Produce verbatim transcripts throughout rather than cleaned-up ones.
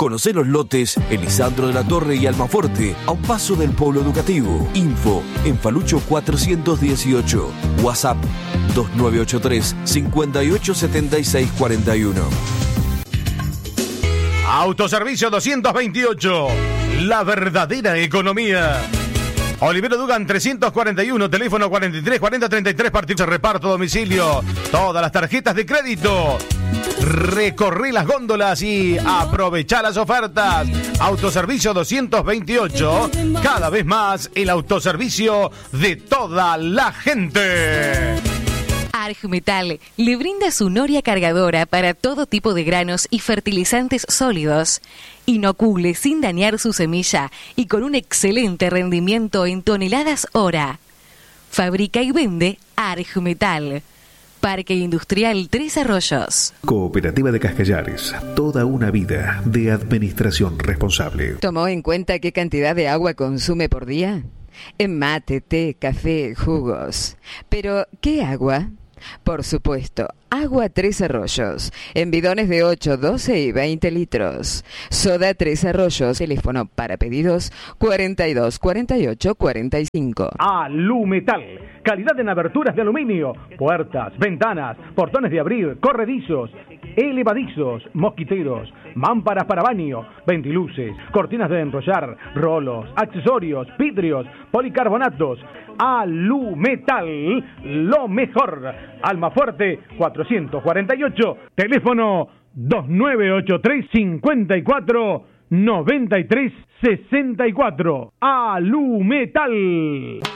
Conocé los lotes Elisandro de la Torre y Almafuerte, a un paso del Polo Educativo. Info en Falucho cuatrocientos dieciocho. WhatsApp dos nueve ocho tres, cinco ocho siete seis cuatro uno. Autoservicio doscientos veintiocho. La verdadera economía. Olivero Dugan trescientos cuarenta y uno, teléfono cuarenta y tres cuarenta treinta y tres, partido de reparto, domicilio, todas las tarjetas de crédito. Recorrí las góndolas y aprovechá las ofertas. Autoservicio doscientos veintiocho, cada vez más el autoservicio de toda la gente. Argmetal le brinda su noria cargadora para todo tipo de granos y fertilizantes sólidos. Inocule sin dañar su semilla y con un excelente rendimiento en toneladas hora. Fabrica y vende Argmetal. Parque Industrial Tres Arroyos. Cooperativa de Cascallares. Toda una vida de administración responsable. ¿Tomó en cuenta qué cantidad de agua consume por día? En mate, té, café, jugos. Pero, ¿qué agua? Por supuesto, agua Tres Arroyos, en bidones de ocho, doce y veinte litros. Soda Tres Arroyos, teléfono para pedidos cuarenta y dos cuarenta y ocho cuarenta y cinco. Alumetal, calidad en aberturas de aluminio, puertas, ventanas, portones de abrir, corredizos, elevadizos, mosquiteros, mámparas para baño, ventiluces, cortinas de enrollar, rolos, accesorios, vidrios, policarbonatos. Alumetal, lo mejor. Almafuerte cuatrocientos cuarenta y ocho, teléfono dos nueve ocho tres, cinco cuatro, nueve tres seis cuatro. Alumetal.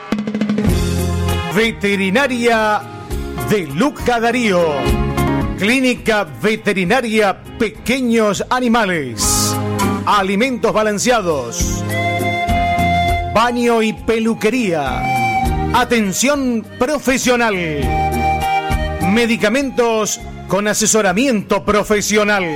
Veterinaria de Luca Darío. Clínica Veterinaria Pequeños Animales. Alimentos balanceados. Baño y peluquería. Atención profesional. Medicamentos con asesoramiento profesional.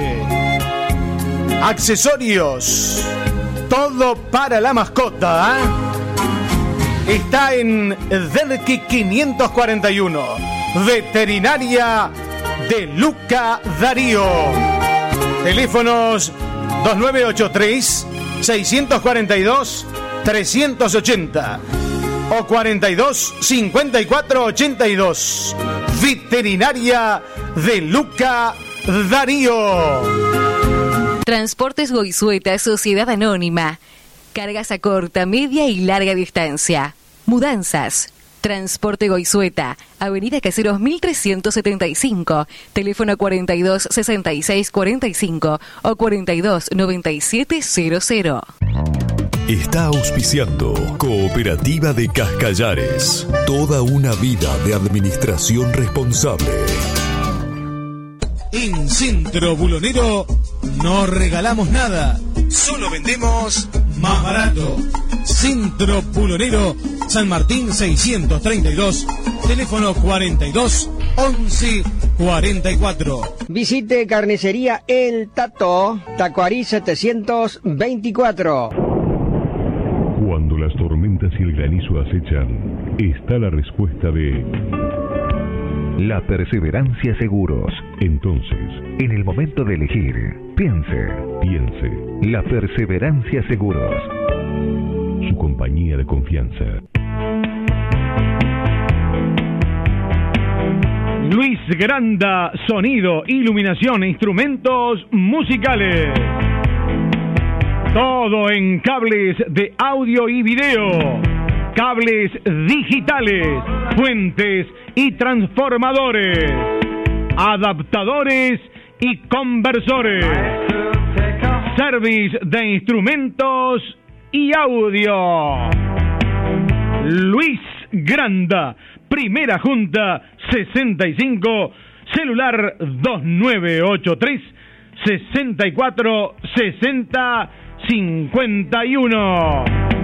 Accesorios. Todo para la mascota. ¿eh? Está en Delqui quinientos cuarenta y uno. Veterinaria de Luca Darío. Teléfonos dos nueve ocho tres, seis cuatro dos, tres ochenta o cuarenta y dos, cincuenta y cuatro, ochenta y dos. Veterinaria de Luca Darío. Transportes Goizueta, Sociedad Anónima. Cargas a corta, media y larga distancia. Mudanzas. Transporte Goizueta, Avenida Caseros mil trescientos setenta y cinco, teléfono cuarenta y dos, sesenta y seis, cuarenta y cinco o cuarenta y dos, noventa y siete cero cero. Está auspiciando Cooperativa de Cascallares. Toda una vida de administración responsable. En Centro Bulonero no regalamos nada, solo vendemos más barato. Centro Bulonero, San Martín seiscientos treinta y dos, teléfono cuarenta y dos, once, cuarenta y cuatro. Visite Carnicería El Tato, Tacuarí setecientos veinticuatro. Cuando las tormentas y el granizo acechan, está la respuesta de La Perseverancia Seguros. Entonces, en el momento de elegir, piense. Piense. La Perseverancia Seguros. Su compañía de confianza. Luis Granda, sonido, iluminación e instrumentos musicales. Todo en cables de audio y video. Cables digitales, fuentes y transformadores, adaptadores y conversores, service de instrumentos y audio. Luis Granda, Primera Junta sesenta y cinco, celular dos nueve ocho tres, sesenta y cuatro, sesenta, cincuenta y uno.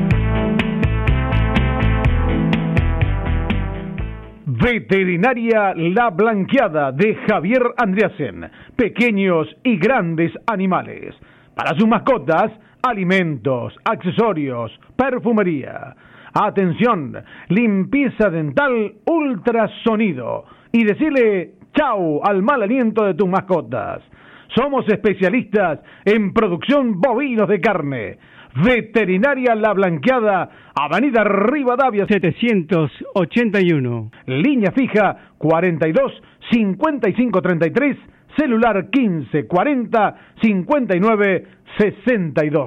Veterinaria La Blanqueada de Javier Andreasen. Pequeños y grandes animales. Para sus mascotas, alimentos, accesorios, perfumería. Atención, limpieza dental, ultrasonido. Y decirle chau al mal aliento de tus mascotas. Somos especialistas en producción bovinos de carne. Veterinaria La Blanqueada, Avenida Rivadavia setecientos ochenta y uno. Línea fija cuarenta y dos cincuenta y cinco treinta y tres, celular quince cuarenta cincuenta y nueve sesenta y dos.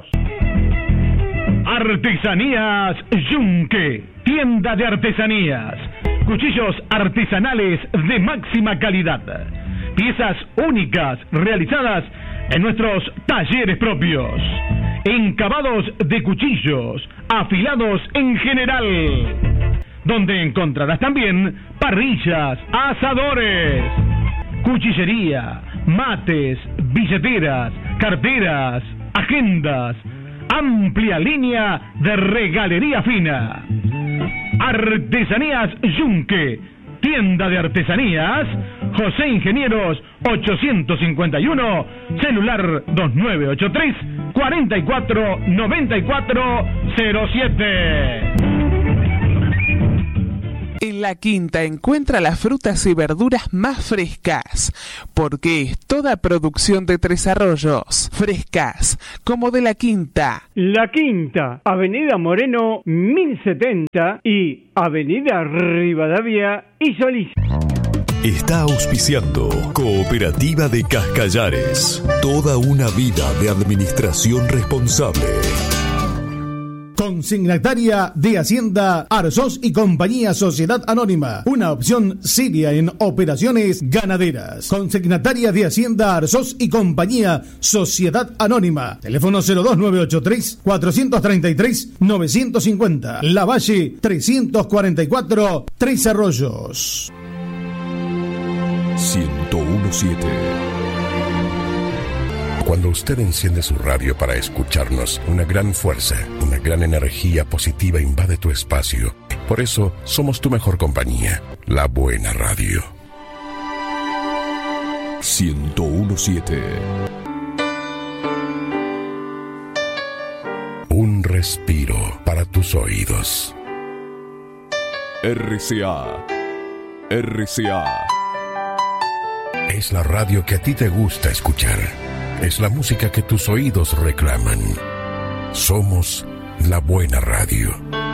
Artesanías Yunque, tienda de artesanías. Cuchillos artesanales de máxima calidad. Piezas únicas realizadas en nuestros talleres propios. Encabados de cuchillos, afilados en general. Donde encontrarás también parrillas, asadores, cuchillería, mates, billeteras, carteras, agendas. Amplia línea de regalería fina. Artesanías Yunque, tienda de artesanías, José Ingenieros ochocientos cincuenta y uno, celular dos nueve ocho tres, cuatro cuatro nueve cuatro cero siete. En La Quinta encuentra las frutas y verduras más frescas, porque es toda producción de Tres Arroyos, frescas, como de La Quinta. La Quinta, Avenida Moreno mil setenta y Avenida Rivadavia y Solís. Está auspiciando Cooperativa de Cascallares, toda una vida de administración responsable. Consignataria de Hacienda Arzós y Compañía Sociedad Anónima, una opción seria en operaciones ganaderas. Consignataria de Hacienda Arzós y Compañía Sociedad Anónima, teléfono cero dos nueve ocho tres, cuatro tres tres, nueve cinco cero, La Valle trescientos cuarenta y cuatro, Tres Arroyos. ciento uno punto siete. Cuando usted enciende su radio para escucharnos, una gran fuerza, una gran energía positiva invade tu espacio. Por eso, somos tu mejor compañía, la buena radio. ciento uno punto siete. Un respiro para tus oídos. R C A. R C A. Es la radio que a ti te gusta escuchar. Es la música que tus oídos reclaman. Somos la buena radio.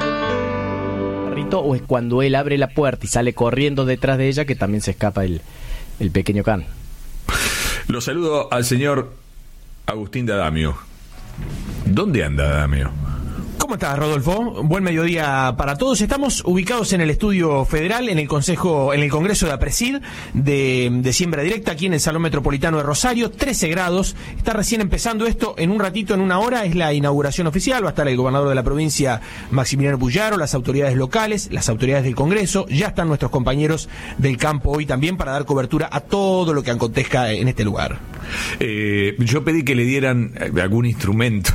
¿O es cuando él abre la puerta y sale corriendo detrás de ella que también se escapa el, el pequeño can? Lo saludo al señor Agustín D'Adamio. ¿Dónde anda D'Adamio? ¿Cómo estás, Rodolfo? Buen mediodía para todos. Estamos ubicados en el Estudio Federal, en el Consejo, en el Congreso de APRESID de, de Siembra Directa, aquí en el Salón Metropolitano de Rosario, trece grados. Está recién empezando esto, en un ratito, en una hora, es la inauguración oficial. Va a estar el gobernador de la provincia, Maximiliano Puyaro, las autoridades locales, las autoridades del Congreso. Ya están nuestros compañeros del campo hoy también para dar cobertura a todo lo que acontezca en este lugar. Eh, yo pedí que le dieran algún instrumento.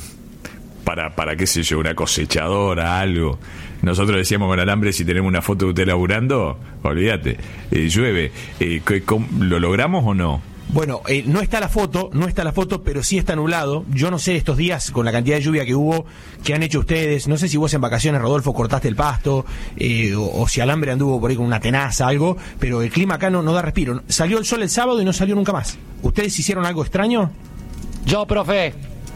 Para, para, qué sé yo, una cosechadora, algo. Nosotros decíamos con Alambre, si tenemos una foto de usted laburando, olvídate, eh, llueve. Eh, ¿Lo logramos o no? Bueno, eh, no está la foto, no está la foto, pero sí está nublado. Yo no sé estos días, con la cantidad de lluvia que hubo, qué han hecho ustedes. No sé si vos en vacaciones, Rodolfo, cortaste el pasto, eh, o, o si Alambre anduvo por ahí con una tenaza, algo, pero el clima acá no, no da respiro. Salió el sol el sábado y no salió nunca más. ¿Ustedes hicieron algo extraño? Yo, profe.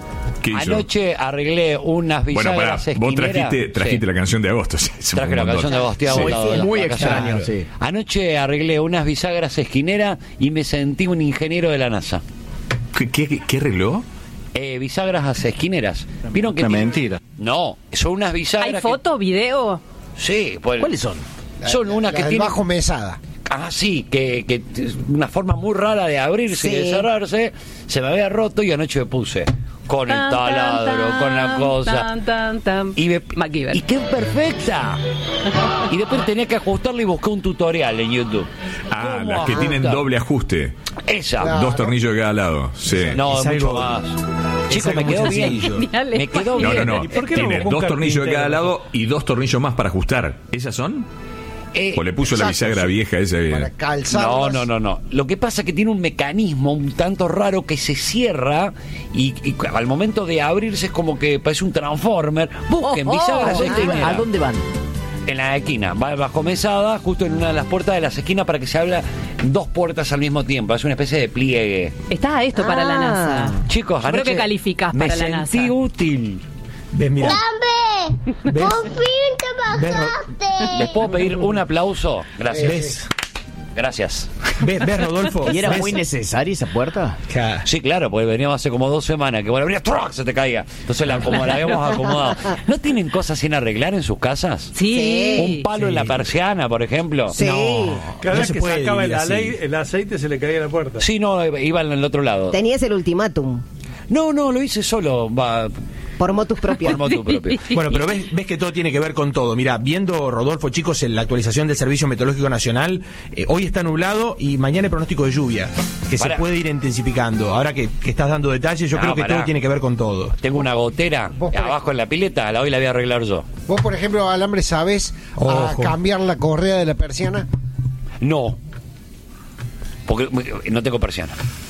Anoche arreglé unas bisagras bueno, esquineras. Vos trajiste, trajiste sí. la canción de agosto. Sí, Traje la canción de agosto. Sí. Fue muy extraño. Sí. Anoche arreglé unas bisagras esquineras y me sentí un ingeniero de la NASA. ¿Qué, qué, qué arregló? Eh, bisagras esquineras. ¿Vieron que una tiene... mentira. No, son unas bisagras. ¿Hay foto, que... video? Sí. Pues... ¿Cuáles son? Son la, unas la que tienen bajo mesada. Ah, sí, que, que una forma muy rara de abrirse sí. y de cerrarse. Se me había roto y anoche me puse con el taladro, tan, tan, con la cosa. Tan, tan, tan. Y, me, y qué perfecta. Y después tenía que ajustarla y busqué un tutorial en YouTube. Ah, las que tienen doble ajuste. Esa. Claro. Dos tornillos de cada lado. Sí. No, es mucho más. Chicos, me quedó bien. Me quedó bien. No, no, no. Tiene no dos tornillos de cada lado y dos tornillos más para ajustar. ¿Esas son? Eh, o le puso exacto, la bisagra sí. vieja esa bien. No, no, no, no. Lo que pasa es que tiene un mecanismo un tanto raro que se cierra y, y al momento de abrirse es como que parece un transformer. Busquen oh, bisagras oh, esquineras. ¿A dónde van? En la esquina, va bajo Mesada, justo en una de las puertas de las esquinas para que se abra dos puertas al mismo tiempo. Es una especie de pliegue. Está esto ah. para la NASA. Chicos, yo creo que calificás para la NASA. Me sentí útil. ¿Ves, mira? ¡Dame! ¡Por fin te bajaste! ¿Les puedo pedir un aplauso? Gracias. ¿Ves? Gracias. ¿Ves, ves Rodolfo? ¿Y era ¿ves? muy necesaria esa puerta? Sí, claro, porque veníamos hace como dos semanas que bueno, venía ¡truc! Se te caiga. Entonces la, como la habíamos acomodado. ¿No tienen cosas sin arreglar en sus casas? Sí. Un palo sí. en la persiana, por ejemplo. Sí. No, Cada no vez se que puede sacaba el, vivir así. ale- el aceite se le caía a la puerta. Sí, no, iba al otro lado. Tenías el ultimátum. No, no, lo hice solo. Va. Por motus propios. Por motus propio. Bueno, pero ves, ves que todo tiene que ver con todo. Mira, viendo, Rodolfo, chicos, en la actualización del Servicio Meteorológico Nacional, eh, hoy está nublado y mañana hay pronóstico de lluvia, que Pará. se puede ir intensificando. Ahora que, que estás dando detalles, yo No, creo que pará. todo tiene que ver con todo. Tengo una gotera Vos por- abajo en la pileta, la hoy la voy a arreglar yo. Vos, por ejemplo, Alambre, ¿sabés a Ojo. cambiar la correa de la persiana? No. Porque no tengo persiana.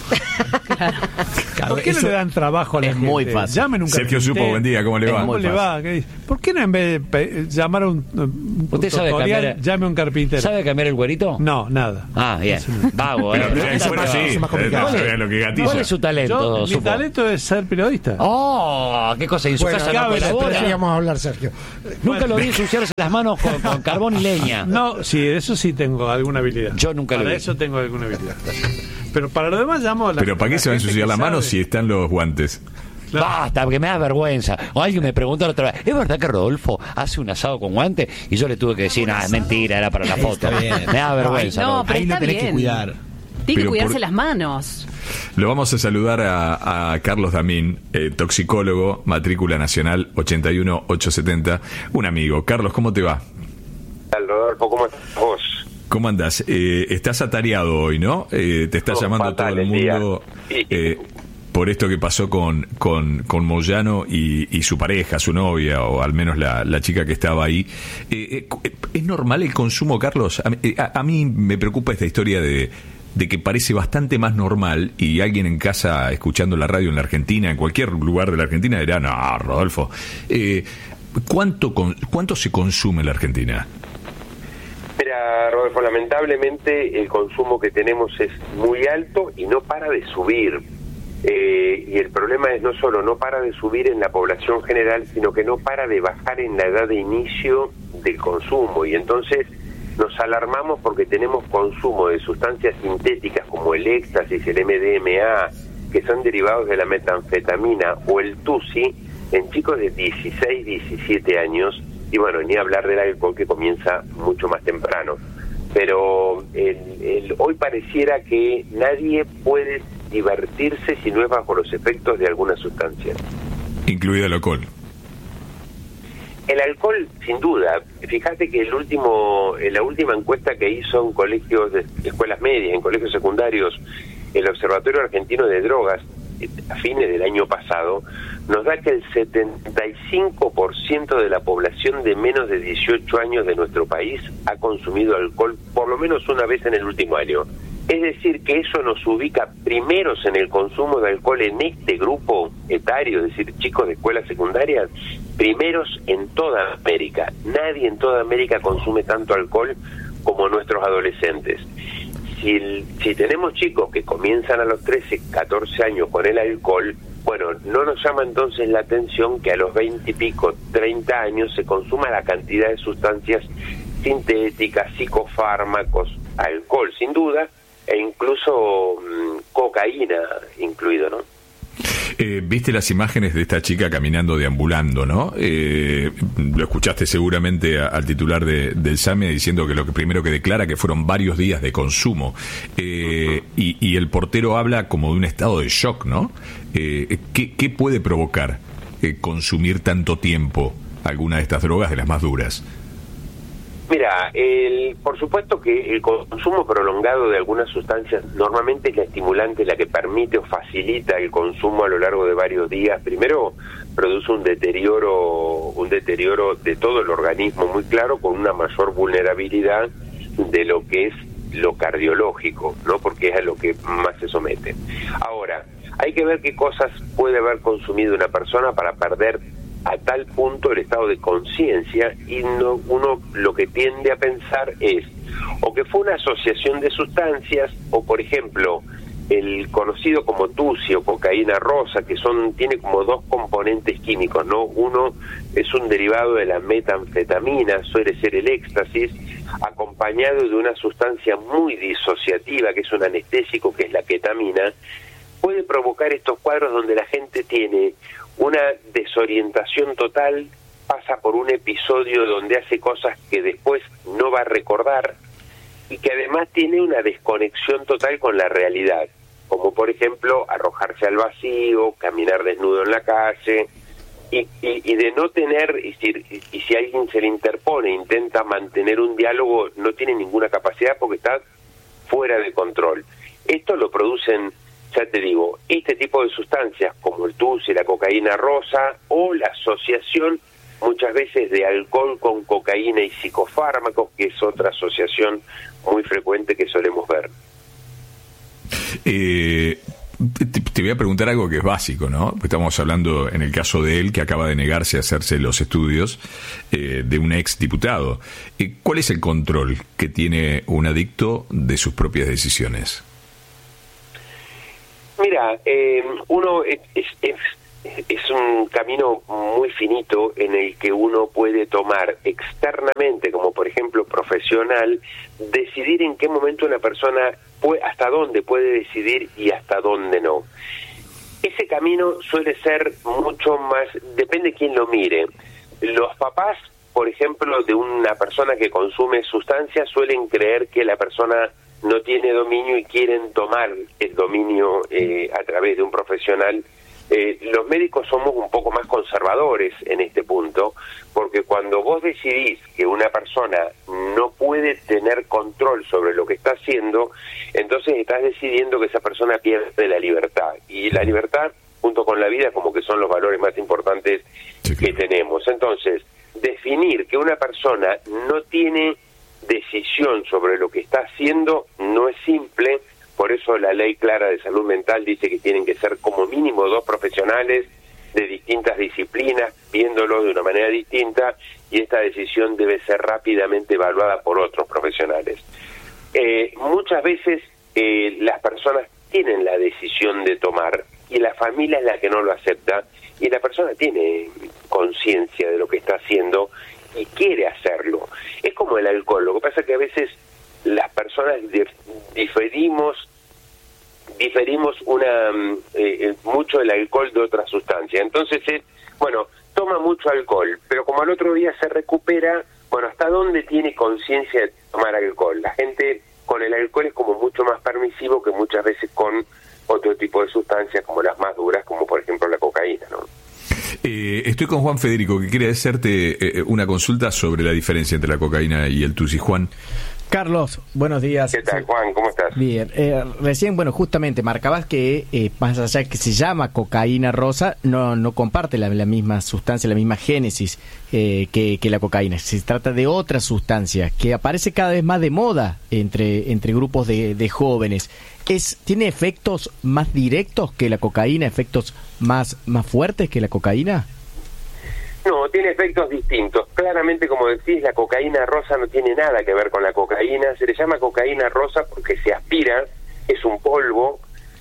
¿Por qué no le dan trabajo a la es gente? muy fácil. Llamen un Sergio carpintero. Supo, buen día, ¿cómo le va? ¿Cómo Muy le fácil. va? ¿Qué dice? ¿Por qué no en vez de pe- llamar a un, un ¿Usted sabe tutorial, cambiar- llame a un carpintero? ¿Sabe cambiar el güerito? No, nada. Ah, bien. Vago, ¿eh? Pero, Eso bueno, es más- sí, eso es más complicado. eh, no sabía lo que gatilla. ¿Cuál es su talento, Yo, mi Supo? talento es ser periodista. ¡Oh! ¿Qué cosa? ¿Y en su Bueno, casa ya no ves, colabora? Después íbamos a hablar, Sergio. Nunca lo vi ensuciarse las manos con, con carbón y leña. No, sí, eso sí tengo alguna habilidad. Yo nunca lo Para vi. eso tengo alguna habilidad. Pero para lo demás llamo a la Pero ¿para qué la se va a gente ensuciar que las manos sabe. si están los guantes? Basta, porque me da vergüenza. O alguien me preguntó la otra vez, ¿es verdad que Rodolfo hace un asado con guante? Y yo le tuve que decir, no, es mentira, era para la foto. Está bien. Me da vergüenza. No, Rodolfo. pero Ahí lo está tenés bien. que cuidar. Tiene que Pero cuidarse por- las manos. Lo vamos a saludar a, a Carlos Damín, eh, toxicólogo, matrícula nacional ochenta y uno ochocientos setenta, un amigo. Carlos, ¿cómo te va? Rodolfo, ¿cómo estás vos? ¿Cómo andás? Eh, estás atareado hoy, ¿no? Eh, te está No, llamando fatal todo el el día. mundo Sí. eh, por esto que pasó con, con, con Moyano y, y su pareja, su novia, o al menos la, la chica que estaba ahí. Eh, eh, ¿Es normal el consumo, Carlos? A, mí- eh, a- a mí me preocupa esta historia de, de que parece bastante más normal y alguien en casa escuchando la radio en la Argentina, en cualquier lugar de la Argentina, dirá, no, Rodolfo, eh, ¿cuánto, con- ¿cuánto se consume en la Argentina? Mira, Rodolfo, lamentablemente el consumo que tenemos es muy alto y no para de subir. Eh, y el problema es no solo no para de subir en la población general, sino que no para de bajar en la edad de inicio del consumo. Y entonces nos alarmamos porque tenemos consumo de sustancias sintéticas como el éxtasis, el M D M A, que son derivados de la metanfetamina, o el tusi, en chicos de dieciséis, diecisiete años. Y bueno, ni hablar del alcohol, que comienza mucho más temprano. Pero el, el, hoy pareciera que nadie puede divertirse si no es bajo los efectos de alguna sustancia. Incluido el alcohol. El alcohol, sin duda. Fíjate que el último, en la última encuesta que hizo en colegios, de, de escuelas medias, en colegios secundarios, el Observatorio Argentino de Drogas, a fines del año pasado, nos da que el setenta y cinco por ciento de la población de menos de dieciocho años de nuestro país ha consumido alcohol por lo menos una vez en el último año. Es decir, que eso nos ubica primeros en el consumo de alcohol en este grupo etario, es decir, chicos de escuelas secundarias, primeros en toda América. Nadie en toda América consume tanto alcohol como nuestros adolescentes. Si, el, si tenemos chicos que comienzan a los trece, catorce años con el alcohol, bueno, no nos llama entonces la atención que a los veinte y pico, treinta años se consuma la cantidad de sustancias sintéticas, psicofármacos, alcohol sin duda, e incluso mmm, cocaína incluido, ¿no? Eh, Viste las imágenes de esta chica caminando, deambulando, ¿no? Eh, lo escuchaste seguramente a, al titular de, del SAME diciendo que lo que primero que declara que fueron varios días de consumo. Eh, y, y el portero habla como de un estado de shock, ¿no? Eh, ¿qué, ¿Qué puede provocar eh, consumir tanto tiempo alguna de estas drogas, de las más duras? Mira, el, por supuesto que el consumo prolongado de algunas sustancias normalmente es la estimulante la que permite o facilita el consumo a lo largo de varios días. Primero, produce un deterioro, un deterioro de todo el organismo muy claro, con una mayor vulnerabilidad de lo que es lo cardiológico, ¿no? Porque es a lo que más se somete. Ahora, hay que ver qué cosas puede haber consumido una persona para perder a tal punto el estado de conciencia y no, uno lo que tiende a pensar es o que fue una asociación de sustancias o, por ejemplo, el conocido como tusi o cocaína rosa, que son tiene como dos componentes químicos, ¿no? Uno es un derivado de la metanfetamina, suele ser el éxtasis, acompañado de una sustancia muy disociativa, que es un anestésico, que es la ketamina, puede provocar estos cuadros donde la gente tiene una desorientación total, pasa por un episodio donde hace cosas que después no va a recordar, y que además tiene una desconexión total con la realidad, como por ejemplo arrojarse al vacío, caminar desnudo en la calle, y, y, y de no tener, y si, y si alguien se le interpone, intenta mantener un diálogo, no tiene ninguna capacidad porque está fuera de control. Esto lo producen, ya te digo, este tipo de sustancias como el tusi, la cocaína rosa, o la asociación muchas veces de alcohol con cocaína y psicofármacos, que es otra asociación muy frecuente que solemos ver. Eh, te, te voy a preguntar algo que es básico, ¿no? Estamos hablando en el caso de él, que acaba de negarse a hacerse los estudios eh, de un ex diputado. Eh, ¿Cuál es el control que tiene un adicto de sus propias decisiones? Mira, eh, uno es, es, es es un camino muy finito en el que uno puede tomar externamente, como por ejemplo profesional, decidir en qué momento una persona puede, hasta dónde puede decidir y hasta dónde no. Ese camino suele ser mucho más, depende de quién lo mire. Los papás, por ejemplo, de una persona que consume sustancias, suelen creer que la persona no tiene dominio y quieren tomar el dominio eh, a través de un profesional. Eh, los médicos somos un poco más conservadores en este punto, porque cuando vos decidís que una persona no puede tener control sobre lo que está haciendo, entonces estás decidiendo que esa persona pierde la libertad. Y la libertad, junto con la vida, como que son los valores más importantes que tenemos. Entonces, definir que una persona no tiene decisión sobre lo que está haciendo no es simple. Por eso la ley clara de salud mental dice que tienen que ser como mínimo dos profesionales de distintas disciplinas, viéndolo de una manera distinta, y esta decisión debe ser rápidamente evaluada por otros profesionales. Eh, muchas veces eh, las personas tienen la decisión de tomar, y la familia es la que no lo acepta, y la persona tiene conciencia de lo que está haciendo y quiere hacerlo. Es como el alcohol, lo que pasa es que a veces las personas diferimos diferimos una eh, mucho el alcohol de otra sustancia. Entonces es, bueno, toma mucho alcohol, pero como al otro día se recupera, bueno, ¿hasta dónde tiene conciencia de tomar alcohol? La gente con el alcohol es como mucho más permisivo que muchas veces con otro tipo de sustancias como las más duras, como por ejemplo la cocaína, ¿no? Eh, estoy con Juan Federico, que quiere hacerte eh, una consulta sobre la diferencia entre la cocaína y el tusi. Juan. Carlos, buenos días. ¿Qué tal, Juan? ¿Cómo estás? Bien. Eh, recién, bueno, justamente marcabas que eh, más allá que se llama cocaína rosa, no no comparte la, la misma sustancia, la misma génesis eh, que, que la cocaína. Se trata de otra sustancia que aparece cada vez más de moda entre entre grupos de, de jóvenes. Es ¿Tiene efectos más directos que la cocaína, efectos más, más fuertes que la cocaína? No, tiene efectos distintos. Claramente, como decís, la cocaína rosa no tiene nada que ver con la cocaína. Se le llama cocaína rosa porque se aspira, es un polvo,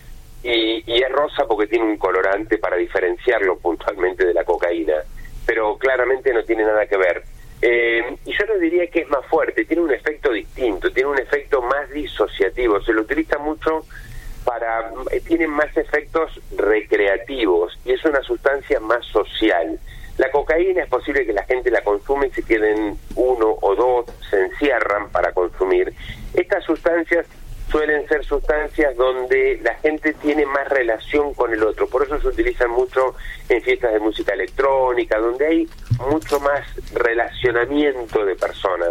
y, y es rosa porque tiene un colorante para diferenciarlo puntualmente de la cocaína. Pero claramente no tiene nada que ver. Eh, y yo les diría que es más fuerte, tiene un efecto distinto, tiene un efecto más disociativo. Se lo utiliza mucho para... tiene más efectos recreativos y es una sustancia más social. La cocaína es posible que la gente la consume y se queden uno o dos, se encierran para consumir. Estas sustancias suelen ser sustancias donde la gente tiene más relación con el otro, por eso se utilizan mucho en fiestas de música electrónica, donde hay mucho más relacionamiento de personas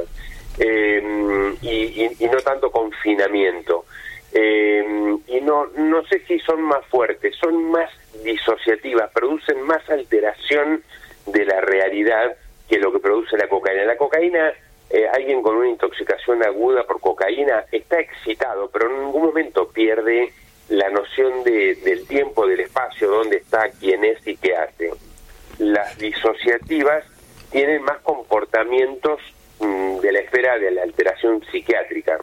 eh, y, y, y no tanto confinamiento. Eh, y no, no sé si son más fuertes, son más disociativas, producen más alteración de la realidad que lo que produce la cocaína. La cocaína, eh, alguien con una intoxicación aguda por cocaína está excitado, pero en ningún momento pierde la noción de, del tiempo, del espacio, dónde está, quién es y qué hace. las disociativas tienen más comportamientos mmm, de la esfera de la alteración psiquiátrica.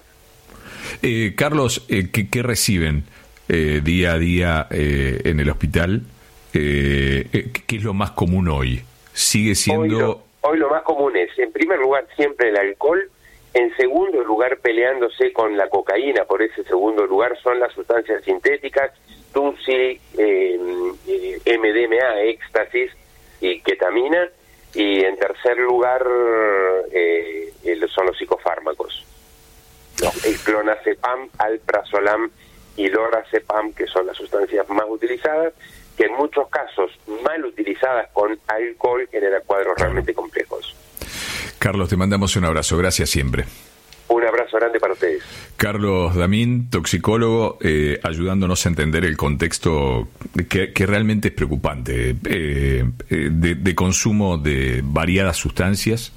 Eh, Carlos, eh, ¿qué, qué reciben eh, día a día eh, en el hospital? Eh, eh, ¿Qué es lo más común hoy? ¿Sigue siendo...? Hoy lo, hoy lo más común es, en primer lugar, siempre el alcohol. En segundo lugar, peleándose con la cocaína. Por ese segundo lugar son las sustancias sintéticas, Tusi, eh, M D M A, éxtasis y ketamina. Y en tercer lugar eh, son los psicofármacos. Los, el clonazepam, alprazolam y lorazepam, que son las sustancias más utilizadas, que en muchos casos mal utilizadas con alcohol generan cuadros realmente complejos. Carlos, te mandamos un abrazo, gracias siempre. Un abrazo grande para ustedes. Carlos Damín, toxicólogo, eh, ayudándonos a entender el contexto que, que realmente es preocupante, eh, de, de consumo de variadas sustancias,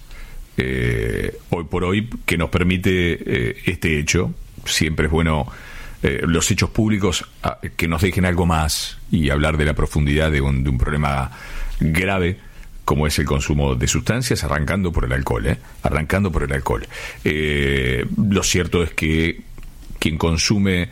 eh, hoy por hoy, que nos permite eh, este hecho. Siempre es bueno eh, los hechos públicos a, que nos dejen algo más y hablar de la profundidad de un, de un problema grave como es el consumo de sustancias, arrancando por el alcohol, ¿eh? Arrancando por el alcohol. Eh, lo cierto es que quien consume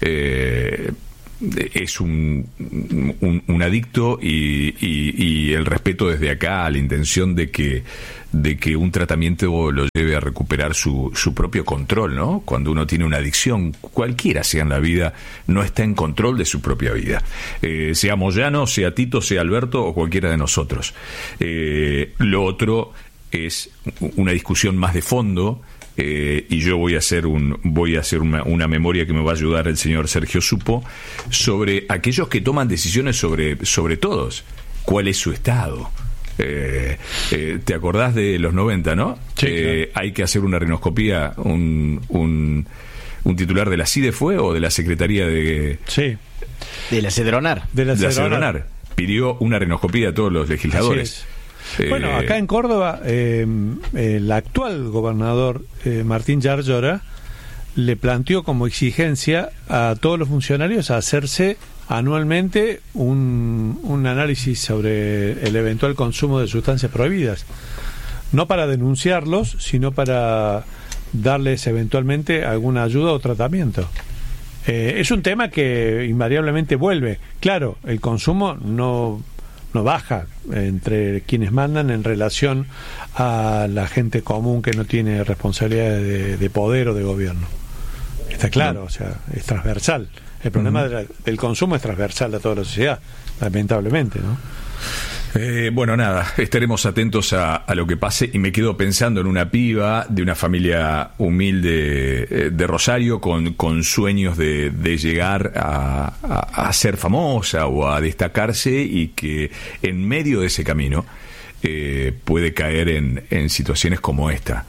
eh, es un, un, un adicto y, y, y el respeto desde acá a la intención de que de que un tratamiento lo lleve a recuperar su, su propio control, ¿no? Cuando uno tiene una adicción, cualquiera sea en la vida, no está en control de su propia vida. Eh, sea Moyano, sea Tito, sea Alberto o cualquiera de nosotros. Eh, lo otro es una discusión más de fondo, eh, y yo voy a hacer un voy a hacer una, una memoria que me va a ayudar el señor Sergio Supo sobre aquellos que toman decisiones sobre, sobre todos. ¿Cuál es su estado? Eh, eh, ¿Te acordás de los noventa, no? Sí, eh, claro. Hay que hacer una rinoscopía, un, un, un titular de la C I D E fue o de la Secretaría de... Sí. De la Cedronar. De la de la Cedronar. Cedronar. Pidió una rinoscopía a todos los legisladores. Eh, bueno, acá en Córdoba, eh, el actual gobernador eh, Martín Yarlora le planteó como exigencia a todos los funcionarios a hacerse anualmente un, un análisis sobre el eventual consumo de sustancias prohibidas, no para denunciarlos, sino para darles eventualmente alguna ayuda o tratamiento. Eh, es un tema que invariablemente vuelve. Claro, el consumo no, no baja entre quienes mandan en relación a la gente común que no tiene responsabilidades de, de poder o de gobierno. Está claro, no. O sea, es transversal. El problema uh-huh. de la, del consumo es transversal a toda la sociedad, lamentablemente, ¿no? Eh, bueno, nada, estaremos atentos a, a lo que pase y me quedo pensando en una piba de una familia humilde eh, de Rosario con, con sueños de, de llegar a, a, a ser famosa o a destacarse y que en medio de ese camino eh, puede caer en, en situaciones como esta.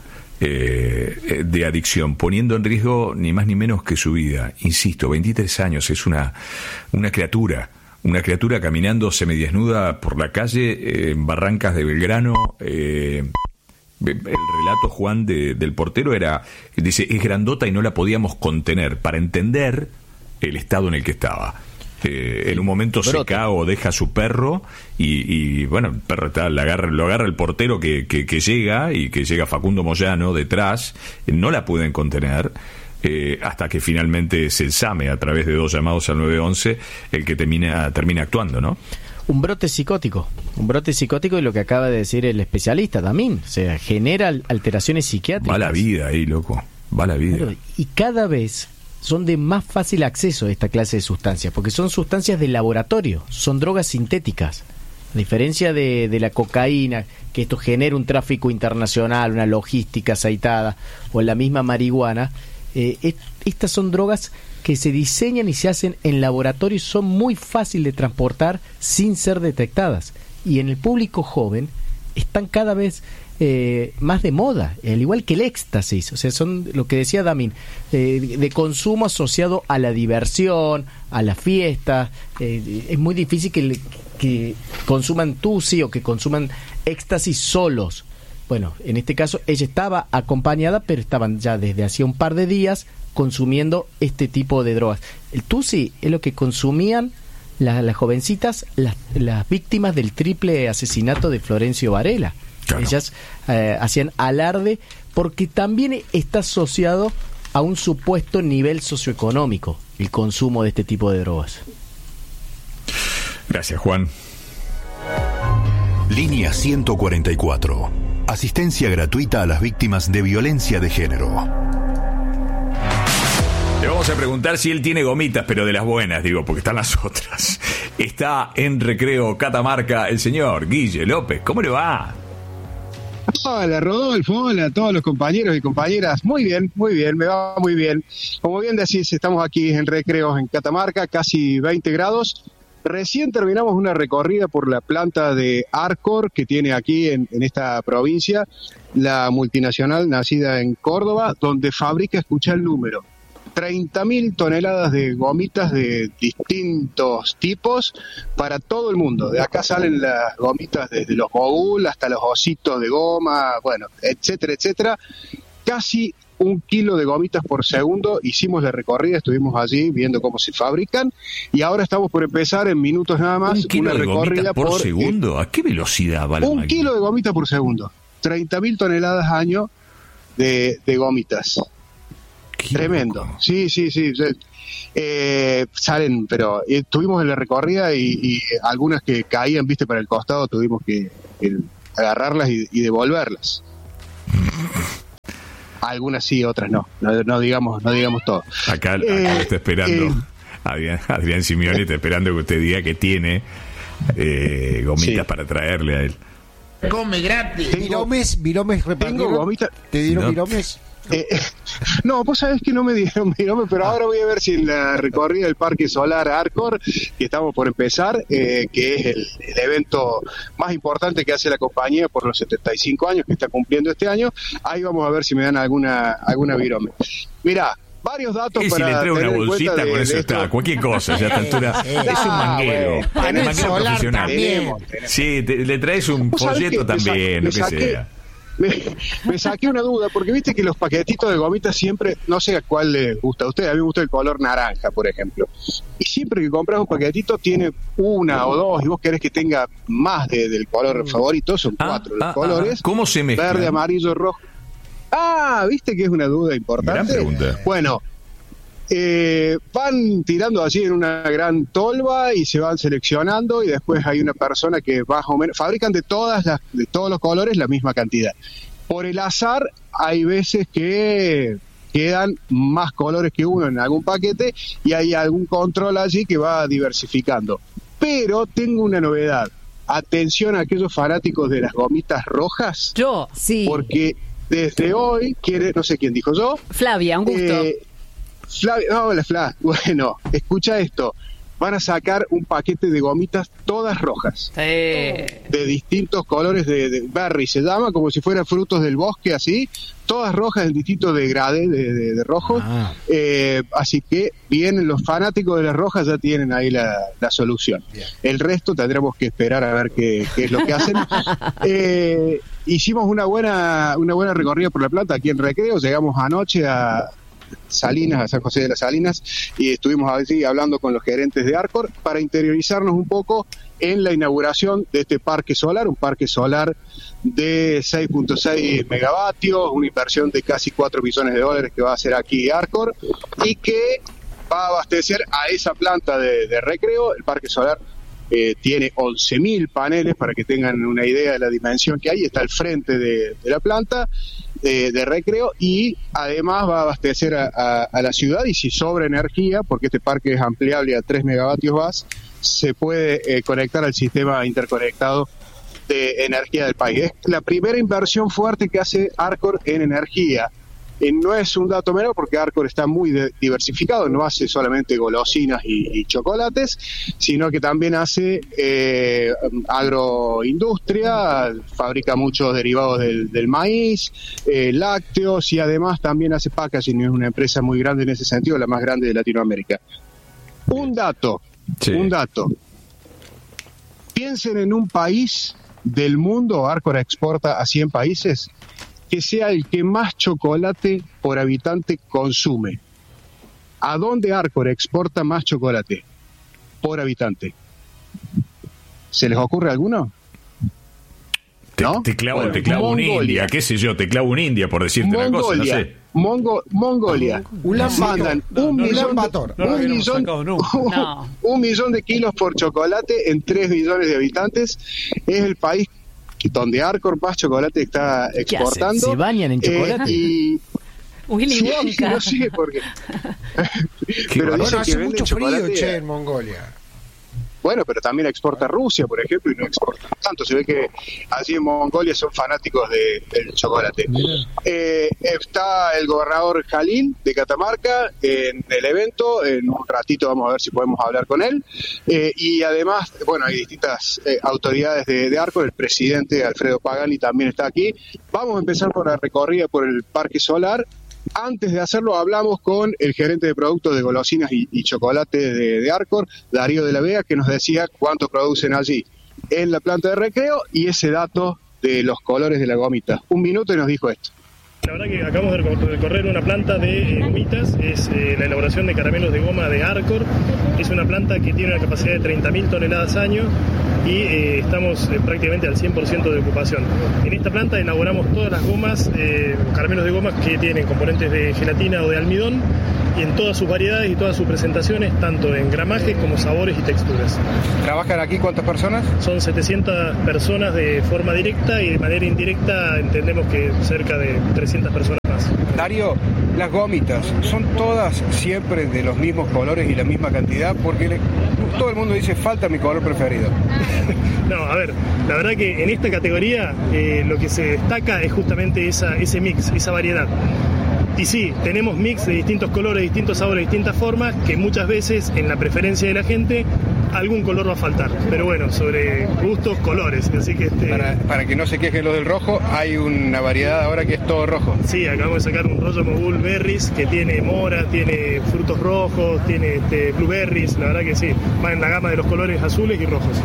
Eh, de adicción, poniendo en riesgo ni más ni menos que su vida. Insisto, veintitrés años, es una, una criatura, una criatura caminando semidesnuda por la calle eh, en Barrancas de Belgrano. Eh, el relato, Juan, de, del portero era, dice, es grandota y no la podíamos contener para entender el estado en el que estaba. Eh, en un momento se cae o deja a su perro y, y bueno, el perro está, lo agarra, lo agarra el portero que, que, que llega y que llega Facundo Moyano detrás, no la pueden contener eh, hasta que finalmente es el SAME a través de dos llamados al nueve once el que termina, termina actuando, ¿no? Un brote psicótico, un brote psicótico y lo que acaba de decir el especialista también, o sea, genera alteraciones psiquiátricas. Va la vida ahí, loco, va la vida. Pero, y cada vez son de más fácil acceso a esta clase de sustancias, porque son sustancias de laboratorio, son drogas sintéticas. A diferencia de, de la cocaína, que esto genera un tráfico internacional, una logística aceitada, o la misma marihuana, eh, et, estas son drogas que se diseñan y se hacen en laboratorio y son muy fáciles de transportar sin ser detectadas. Y en el público joven están cada vez Eh, más de moda, al igual que el éxtasis, o sea, son lo que decía Damín, eh, de consumo asociado a la diversión, a la fiesta. Eh, es muy difícil que, que consuman tusi o que consuman éxtasis solos. Bueno, en este caso ella estaba acompañada, pero estaban ya desde hacía un par de días consumiendo este tipo de drogas. El tusi es lo que consumían la- las jovencitas, las, las víctimas del triple asesinato de Florencio Varela. Ellas eh, hacían alarde porque también está asociado a un supuesto nivel socioeconómico el consumo de este tipo de drogas. Gracias, Juan. Línea ciento cuarenta y cuatro. Asistencia gratuita a las víctimas de violencia de género. Le vamos a preguntar si él tiene gomitas, pero de las buenas, digo, porque están las otras. Está en Recreo Catamarca el señor Guille López. ¿Cómo le va? Hola Rodolfo, hola a todos los compañeros y compañeras. Muy bien, muy bien, me va muy bien. Como bien decís, estamos aquí en Recreos en Catamarca, casi veinte grados. Recién terminamos una recorrida por la planta de Arcor que tiene aquí en, en esta provincia, la multinacional nacida en Córdoba, donde fabrica, escucha el número, treinta mil toneladas de gomitas de distintos tipos para todo el mundo. De acá salen las gomitas desde los mogul hasta los ositos de goma, bueno, etcétera, etcétera. Casi un kilo de gomitas por segundo. Hicimos la recorrida, estuvimos allí viendo cómo se fabrican y ahora estamos por empezar en minutos nada más ¿Un kilo una de recorrida gomitas por, por segundo? ¿A qué velocidad va la un máquina? kilo de gomitas por segundo. treinta mil toneladas año de, de gomitas. Tremendo. Sí, sí, sí. Eh, salen, pero eh, estuvimos en la recorrida y, y algunas que caían, viste, para el costado, tuvimos que, que agarrarlas y, y devolverlas. Algunas sí, otras no. No, no digamos, no digamos todo. Acá, acá Eh, está esperando. eh, Adrián, Adrián Simeone está esperando que usted diga que tiene eh, gomitas Sí. para traerle a él. Come gratis. Viromes, viromes Tengo repartieron. gomitas. ¿Te dieron No. viromes? Eh, eh, no, vos sabés que no me dieron virome, pero ahora voy a ver si en la recorrida del Parque Solar Arcor, que estamos por empezar, eh, que es el, el evento más importante que hace la compañía por los setenta y cinco años que está cumpliendo este año, ahí vamos a ver si me dan alguna alguna virome. Mirá, varios datos Y si para le trae una tener en bolsita, cuenta de- con eso de está. esto. Cualquier cosa, ya a esta altura. Eh, Es un ah, manguero. bueno. Un Panel manguero solar profesional. también. Sí, te- le traes un Vos sabés folleto que me sa- también, me lo que saqué- sea. Me, me saqué una duda, porque viste que los paquetitos de gomitas siempre, no sé a cuál les gusta a usted, a mí me gusta el color naranja, por ejemplo. Y siempre que compras un paquetito tiene una o dos, y vos querés que tenga más de- del color favorito, son cuatro los ah, colores. ah, ¿cómo se mezclan? Verde, amarillo, rojo. Ah, viste que es una duda importante. Gran pregunta. Bueno, eh, van tirando así en una gran tolva y se van seleccionando y después hay una persona que más o menos fabrican de todas las de todos los colores la misma cantidad. Por el azar hay veces que quedan más colores que uno en algún paquete y hay algún control allí que va diversificando. Pero tengo una novedad. Atención a aquellos fanáticos de las gomitas rojas. Yo. Sí. Porque desde hoy quiere, no sé quién dijo yo. Flavia, un gusto. Eh, Flavia, no, hola Fla. Bueno, escucha esto. Van a sacar un paquete de gomitas todas rojas. Eh, De distintos colores de, de berry, se llama, como si fueran frutos del bosque, así. Todas rojas en distintos degradés de, de, de rojos. Ah. Eh, así que vienen los fanáticos de las rojas, ya tienen ahí la, la solución. El resto tendremos que esperar a ver qué, qué es lo que hacen. Eh, hicimos una buena, una buena recorrida por la planta aquí en Recreo. Llegamos anoche a Salinas, a San José de las Salinas, y estuvimos allí hablando con los gerentes de Arcor para interiorizarnos un poco en la inauguración de este parque solar, un parque solar de seis punto seis megavatios, una inversión de casi cuatro millones de dólares que va a hacer aquí Arcor y que va a abastecer a esa planta de, de Recreo. El parque solar eh, tiene once mil paneles, para que tengan una idea de la dimensión que hay, está al frente de, de la planta de, de Recreo, y además va a abastecer a, a, a la ciudad, y si sobra energía, porque este parque es ampliable a tres megavatios más, se puede eh, conectar al sistema interconectado de energía del país. Es la primera inversión fuerte que hace Arcor en energía. Eh, no es un dato menor, porque Arcor está muy de- diversificado, no hace solamente golosinas y, y chocolates, sino que también hace eh, agroindustria, fabrica muchos derivados del, del maíz, eh, lácteos, y además también hace packaging. Es una empresa muy grande en ese sentido, la más grande de Latinoamérica. Un dato, Sí. un dato. Piensen en un país del mundo, Arcor exporta a cien países, que sea el que más chocolate por habitante consume. ¿A dónde Arcor exporta más chocolate? por habitante. ¿Se les ocurre alguno? Te, ¿No? te clavo, Bueno, te clavo un Mongolia. India, qué sé yo, te clavo un India por decirte una cosa, no Mongolia, sé. Mongo- Mongolia Ulan mandan Bator. un No, no, millón, Ulan de, Bator. No lo un, hubiéramos millón, sacado nunca. No. un millón de kilos por chocolate en tres millones de habitantes. Es el país que- donde Arcor más chocolate está ¿Qué hacen? exportando. ¿Se bañan en chocolate? Eh, y Willy sí, Wonka. no sé por qué. Pero Bueno, dicen que hace venden mucho frío, chocolate. che, en Mongolia. Bueno, pero también exporta a Rusia, por ejemplo, y no exporta tanto. Se ve que allí en Mongolia son fanáticos de- del chocolate. Eh, está el gobernador Jalil de Catamarca en el evento. En un ratito vamos a ver si podemos hablar con él. Eh, y además, bueno, hay distintas eh, autoridades de, de Arcor. El presidente Alfredo Pagani también está aquí. Vamos a empezar por la recorrida por el Parque Solar. Antes de hacerlo, hablamos con el gerente de productos de golosinas y, y chocolate de, de Arcor, Darío de la Vega, que nos decía cuánto producen allí en la planta de recreo y ese dato de los colores de la gomita. Un minuto y nos dijo esto. La verdad que acabamos de recor- recorrer una planta de eh, gomitas, es eh, la elaboración de caramelos de goma de Arcor. Es una planta que tiene una capacidad de treinta mil toneladas año y eh, estamos eh, prácticamente al cien por ciento de ocupación. En esta planta elaboramos todas las gomas, eh, caramelos de gomas que tienen componentes de gelatina o de almidón y en todas sus variedades y todas sus presentaciones, tanto en gramajes como sabores y texturas. ¿Trabajan aquí cuántas personas? Son setecientas personas de forma directa y de manera indirecta entendemos que cerca de trescientas personas más. Darío, las gomitas, ¿son todas siempre de los mismos colores y la misma cantidad? Porque le- todo el mundo dice, falta mi color preferido. No, a ver, la verdad que en esta categoría eh, lo que se destaca es justamente esa, ese mix, esa variedad. Y sí, tenemos mix de distintos colores, distintos sabores, distintas formas, que muchas veces en la preferencia de la gente algún color va a faltar. Pero bueno, sobre gustos, colores. Así que este... Para, para que no se quejen los del rojo, hay una variedad ahora que es todo rojo. Sí, acabamos de sacar un rollo mogul berries que tiene mora, tiene frutos rojos, tiene este, blueberries. La verdad que sí, va en la gama de los colores azules y rojos.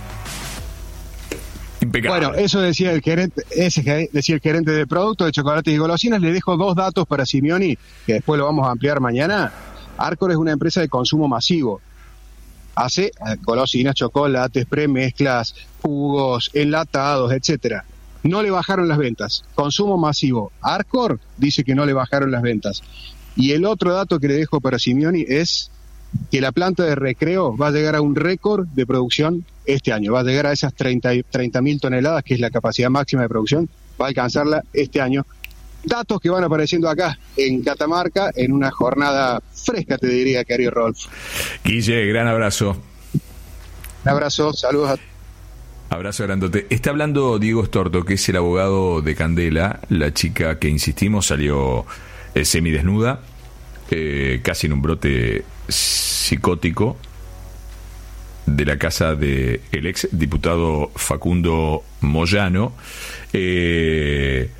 Bueno, eso decía el gerente, ese que decía el gerente de productos de chocolates y golosinas. Le dejo dos datos para Simeoni, que después lo vamos a ampliar mañana. Arcor es una empresa de consumo masivo. Hace eh, golosinas, chocolates, premezclas, jugos, enlatados, etcétera. No le bajaron las ventas. Consumo masivo. Arcor dice que no le bajaron las ventas. Y el otro dato que le dejo para Simeoni es que la planta de recreo va a llegar a un récord de producción este año. Va a llegar a esas treinta mil toneladas, que es la capacidad máxima de producción. Va a alcanzarla este año. Datos que van apareciendo acá en Catamarca en una jornada fresca, te diría, querido Rolf. Guille, gran abrazo. Un abrazo, saludos a Abrazo grandote. Está hablando Diego Estorto, que es el abogado de Candela, la chica que insistimos salió eh, semidesnuda, eh, casi en un brote psicótico, de la casa de el ex diputado Facundo Moyano, eh,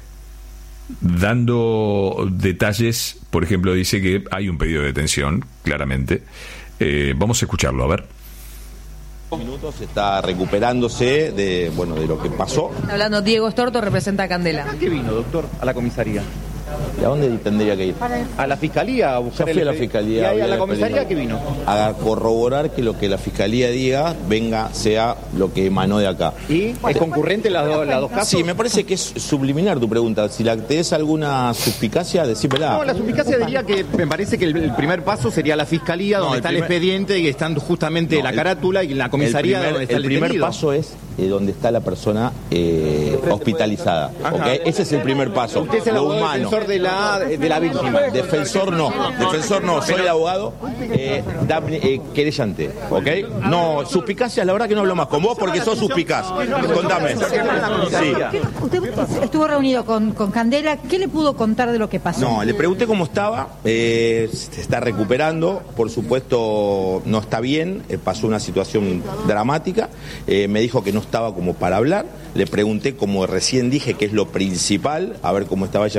dando detalles. Por ejemplo, dice que hay un pedido de detención, claramente. Eh, vamos a escucharlo, a ver. Minutos está recuperándose de bueno de lo que pasó. Hablando, Diego Estorto representa a Candela. ¿A qué vino, doctor? A la comisaría. ¿Y a dónde tendría que ir? A la fiscalía a buscar. Ya fui a la fiscalía. ¿Y ahí a vi la el comisaría expediente. qué vino? A corroborar que lo que la fiscalía diga venga, sea lo que emanó de acá. ¿Y es concurrente las do- las dos casos? Sí, me parece que es subliminar tu pregunta. Si la tenés alguna suspicacia, decímela. No, la suspicacia diría que me parece que el, el primer paso sería la fiscalía, No, donde el está primer- el expediente y están justamente No, la el- carátula y la comisaría el primer, donde está el, el primer detenido. paso es eh, donde está la persona eh, hospitalizada. Ajá. ¿Ok? Ese es el primer paso. Usted es el Lo abogado humano. defensor de la, de la víctima. Defensor no, defensor no, soy el abogado eh, da- eh, querellante, ¿ok? No, suspicacias, la verdad que no hablo más con vos porque sos suspicaz. Contame. Sí. Usted estuvo reunido con, con Candela, ¿qué le pudo contar de lo que pasó? No, le pregunté cómo estaba, eh, se está recuperando, por supuesto no está bien, eh, pasó una situación dramática, eh, me dijo que no estaba como para hablar, le pregunté, como recién dije, qué es lo principal, a ver cómo estaba ella físicamente,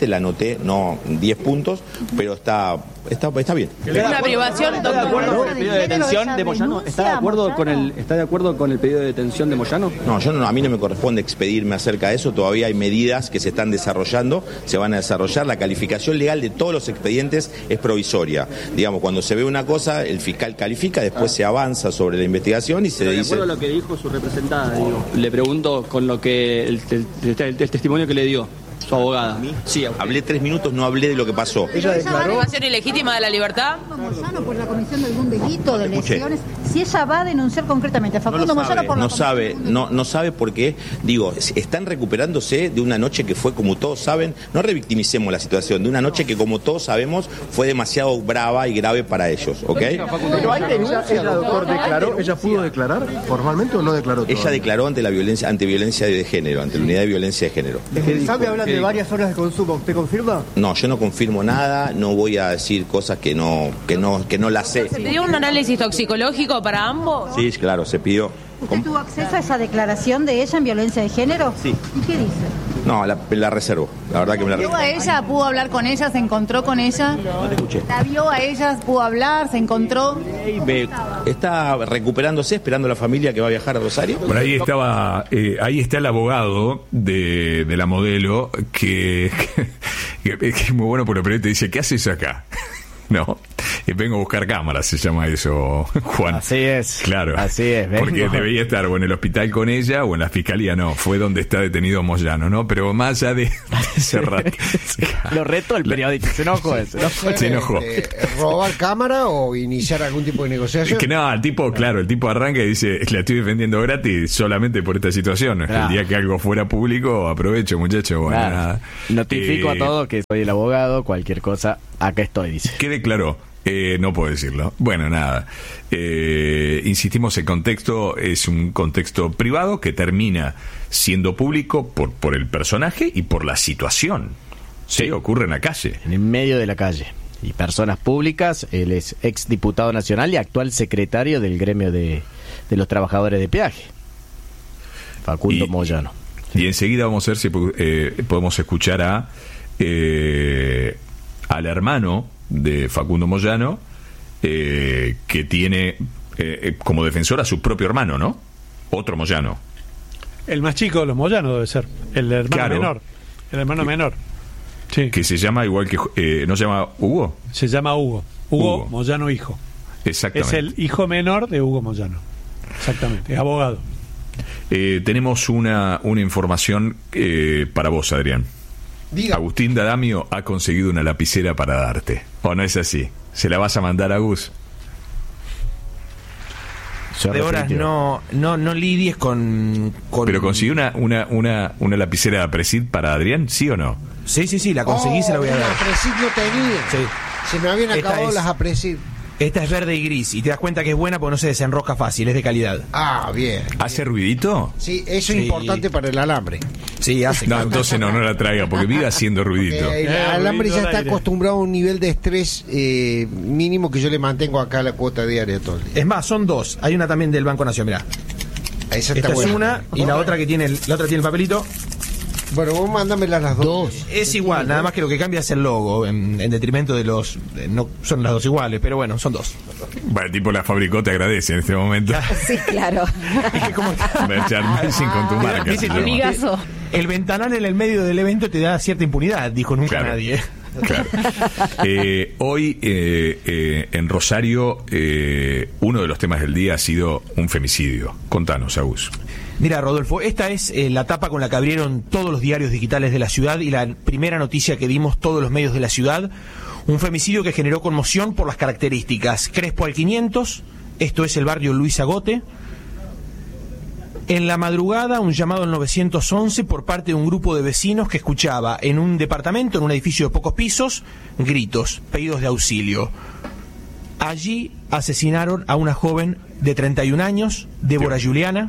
solamente la anoté, no diez puntos, pero está, está, está bien. ¿Una privación? ¿Está de acuerdo con el pedido de detención de Moyano? ¿Está de acuerdo con el, está de acuerdo con el pedido de detención de Moyano? No, yo no, a mí no me corresponde expedirme acerca de eso, todavía hay medidas que se están desarrollando, se van a desarrollar, la calificación legal de todos los expedientes es provisoria. Digamos, cuando se ve una cosa, el fiscal califica, después se avanza sobre la investigación y se Pero de dice... acuerdo a lo que dijo su representada, digo, le pregunto con lo que el, el, el, el testimonio que le dio su abogada. Sí, hablé tres minutos, no hablé de lo que pasó. ¿Ella declaró privación ilegítima de la libertad? Moyano por la comisión de algún delito, de escuché. lesiones. Si ella va a denunciar concretamente a No Facundo lo Moyano sabe, por la no comisión sabe, no, no sabe por qué. Digo, están recuperándose de una noche que fue, como todos saben, no revictimicemos la situación, de una noche que, como todos sabemos, fue demasiado brava y grave para ellos, ¿ok? Pero hay denuncia, ella, doctor, declaró, ¿ella pudo declarar formalmente o no declaró todavía? Ella declaró ante la violencia, ante violencia de género, ante la unidad de violencia de género. ¿Sabe hablar de varias horas de consumo? ¿Usted confirma? No, yo no confirmo nada, no voy a decir cosas que no, que no, que no las sé. ¿Se pidió un análisis toxicológico para ambos? Sí, claro, se pidió. ¿Usted tuvo acceso a esa declaración de ella en violencia de género? Sí. ¿Y qué dice? No, la, la reservo. La verdad que me la ¿Vio reservo. a ella? ¿Pudo hablar con ella? ¿Se encontró con ella? No te escuché. ¿La vio a ella? ¿Pudo hablar? ¿Se encontró? Ve, está recuperándose, esperando a la familia que va a viajar a Rosario. Por ahí estaba, eh, ahí está el abogado de, de la modelo que, que, que es muy bueno por el periodista, dice, ¿qué haces acá? No, eh, vengo a buscar cámaras, se llama eso, Juan. Así es. Claro. Así es, vengo. Porque debía estar o en el hospital con ella o en la fiscalía, no, fue donde está detenido Moyano, ¿no? Pero más allá de, de ese rato. Lo reto el periodista, se enojó eso. ¿No? Se enojó. Eh, ¿Robar cámara o iniciar algún tipo de negociación? Es que no, el tipo, claro, el tipo arranca y dice, la estoy defendiendo gratis solamente por esta situación. Claro. El día que algo fuera público, aprovecho, muchacho. Bueno, Claro. nada. Notifico Eh, a todos que soy el abogado, cualquier cosa, acá estoy, dice. ¿Qué declaró? Eh, no puedo decirlo. Bueno, nada. Eh, insistimos, el contexto es un contexto privado que termina siendo público por, por el personaje y por la situación. Sí, ocurre en la calle. En medio de la calle. Y personas públicas, él es ex diputado nacional y actual secretario del gremio de, de los trabajadores de peaje. Facundo Y- Moyano. Y enseguida vamos a ver si eh, podemos escuchar a eh, al hermano de Facundo Moyano, eh, que tiene eh, eh, como defensor a su propio hermano, ¿no? Otro Moyano. El más chico de los Moyano debe ser. El hermano Claro. menor. El hermano menor. Sí. Que se llama igual que... Eh, ¿no se llama Hugo? Se llama Hugo. Hugo, Hugo. Moyano hijo. Exactamente. Es el hijo menor de Hugo Moyano. Exactamente. Es abogado. Eh, tenemos una, una información eh, para vos, Adrián. Diga. Agustín D'Adamio ha conseguido una lapicera para darte. ¿O no es así? ¿Se la vas a mandar a Gus? De horas no, no, no lidies con, con... ¿Pero consiguió una, una, una, una lapicera de Apresid para Adrián, sí o no? Sí, sí, sí, la conseguí, Oh, se la voy a una dar. Apresid no tenía. Sí. Se me habían Esta acabado es- las Apresid. Esta es verde y gris y te das cuenta que es buena porque no se desenrosca fácil, es de calidad. Ah, bien. ¿Hace ruidito? Sí, eso es Sí. importante para el alambre. Sí, hace. No, entonces no, no la traiga, porque vive haciendo ruidito. Eh, el Eh, alambre ya ruido al está aire. acostumbrado a un nivel de estrés eh, mínimo que yo le mantengo acá a la cuota diaria todo el día. Es más, son dos. Hay una también del Banco Nación, mirá. Esa está Esta es buena. una y la otra que tiene el, la otra tiene el papelito. Bueno, vos mándamelas las dos. Es igual, nada más que lo que cambia es el logo, en, en detrimento de los... eh, No son las dos iguales, pero bueno, son dos. Bueno, el tipo la fabricó, te agradece en este momento. Sí, claro. Merchandising con tu marca. Dice, se llama. Amigazo. El ventanal en el medio del evento te da cierta impunidad, dijo nunca Claro. nadie. Claro. Eh, hoy eh, eh, en Rosario eh, uno de los temas del día ha sido un femicidio. Contanos, Agus. Mira, Rodolfo, esta es eh, la tapa con la que abrieron todos los diarios digitales de la ciudad y la primera noticia que dimos todos los medios de la ciudad. Un femicidio que generó conmoción por las características. Crespo al quinientos, esto es el barrio Luis Agote. En la madrugada, un llamado al nueve once por parte de un grupo de vecinos que escuchaba en un departamento, en un edificio de pocos pisos, gritos, pedidos de auxilio. Allí asesinaron a una joven de treinta y un años, Débora Juliana.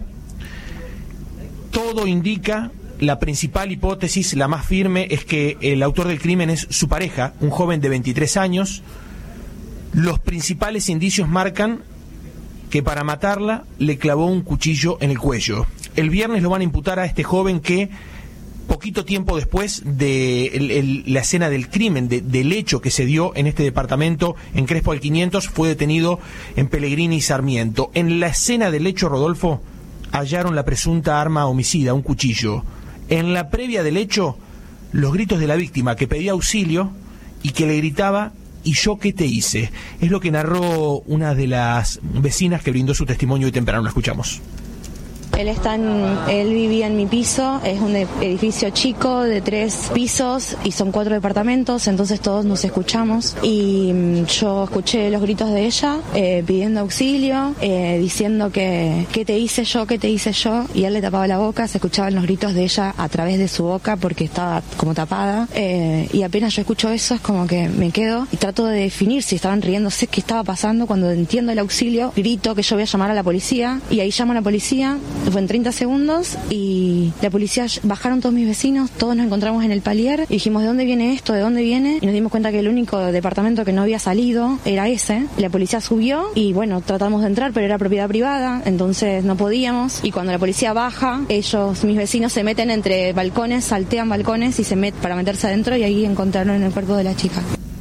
Todo indica, la principal hipótesis, la más firme, es que el autor del crimen es su pareja, un joven de veintitrés años. Los principales indicios marcan que para matarla le clavó un cuchillo en el cuello. El viernes lo van a imputar a este joven que poquito tiempo después de el, el, la escena del crimen, de, del hecho que se dio en este departamento, en Crespo al quinientos, fue detenido en Pellegrini y Sarmiento. En la escena del hecho, Rodolfo, hallaron la presunta arma homicida, un cuchillo. En la previa del hecho, los gritos de la víctima, que pedía auxilio y que le gritaba: ¿y yo qué te hice? Es lo que narró una de las vecinas que brindó su testimonio hoy temprano. La escuchamos. Él está en, él vivía en mi piso, es un edificio chico de tres pisos y son cuatro departamentos, entonces todos nos escuchamos y mm, yo escuché los gritos de ella eh, pidiendo auxilio, eh, diciendo que ¿qué te hice yo? ¿Qué te hice yo? Y él le tapaba la boca, se escuchaban los gritos de ella a través de su boca porque estaba como tapada eh, y apenas yo escucho eso es como que me quedo y trato de definir si estaban riéndose, qué estaba pasando. Cuando entiendo el auxilio, grito que yo voy a llamar a la policía y ahí llamo a la policía. Fue en treinta segundos y la policía, bajaron todos mis vecinos, todos nos encontramos en el palier y dijimos: ¿de dónde viene esto? ¿De dónde viene? Y nos dimos cuenta que el único departamento que no había salido era ese. La policía subió y bueno, tratamos de entrar, pero era propiedad privada, entonces no podíamos. Y cuando la policía baja, ellos, mis vecinos, se meten entre balcones, saltean balcones y se meten para meterse adentro y ahí encontraron el cuerpo de la chica.